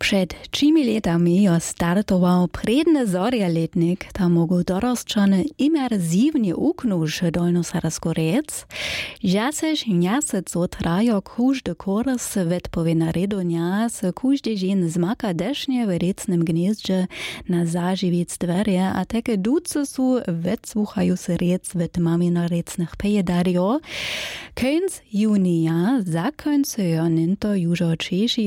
Przed 3 latami startował predny zorjaletnik, tam mogą dorosczane imersywnie uknąć dolnosarsku rec. Jaseš mjasecu trajo każdy kurs odpowiedna redonia, z każdy dzień zmaka desznie w recnym gnieździe na zażywiec dwerje, a takie duce są wetsłuchają się rec w tmami na recnych pejedario. Końc junia zakońcują to już Češi